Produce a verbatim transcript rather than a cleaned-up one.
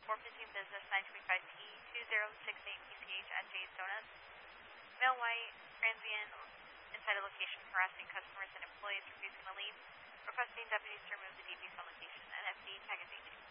four fifteen Business nine twenty-five P two zero six eight P C H at Jay's Donuts. Male white, transient, inside a location harassing customers and employees refusing to leave. Requesting deputies to remove the D B from location. N F D tag is eighteen.